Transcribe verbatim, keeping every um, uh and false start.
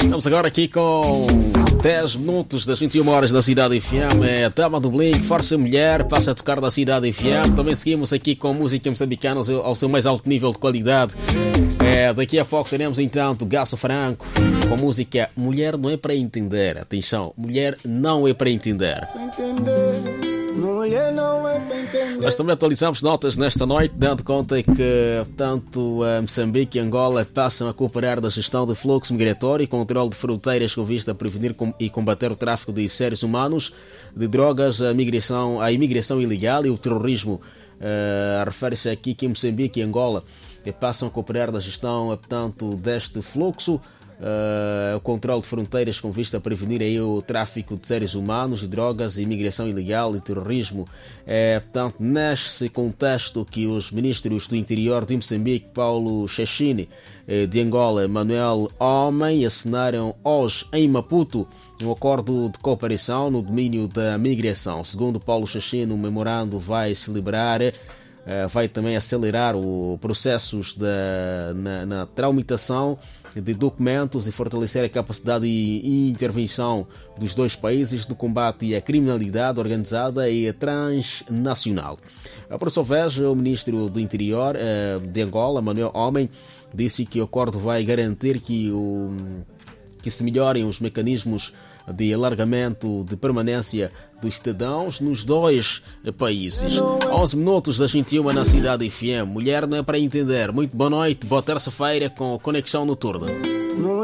Estamos agora aqui com dez minutos das vinte e uma horas da Cidade F M. É a Dama do Blink, Força Mulher, passa a tocar da Cidade F M. Também seguimos aqui com música moçambicana ao seu, ao seu mais alto nível de qualidade. É, daqui a pouco teremos então do Gasso Franco com música Mulher Não É Para Entender. Atenção, Mulher Não É Para Entender. Nós também atualizamos notas nesta noite, dando conta que tanto Moçambique e Angola passam a cooperar da gestão de fluxo migratório e controle de fronteiras com vista a prevenir e combater o tráfico de seres humanos, de drogas, a migração, a imigração ilegal e o terrorismo. Uh, refere-se aqui que Moçambique e Angola passam a cooperar da gestão, portanto, deste fluxo. Uh, o controle de fronteiras com vista a prevenir aí o tráfico de seres humanos, de drogas, imigração ilegal e terrorismo. É, portanto, neste contexto que os ministros do interior de Moçambique, Paulo Chachine, de Angola, Manuel Homem, assinaram hoje em Maputo um acordo de cooperação no domínio da migração. Segundo Paulo Chachine, o memorando vai celebrar Uh, vai também acelerar os processos da, na, na tramitação de documentos e fortalecer a capacidade e intervenção dos dois países no combate à criminalidade organizada e transnacional. Por sua vez, o ministro do Interior uh, de Angola, Manuel Homem, disse que o acordo vai garantir que, o, que se melhorem os mecanismos de alargamento de permanência dos cidadãos nos dois países. onze minutos das vinte e uma na Cidade F M. Mulher Não É Para Entender. Muito boa noite, boa terça-feira com Conexão Noturna.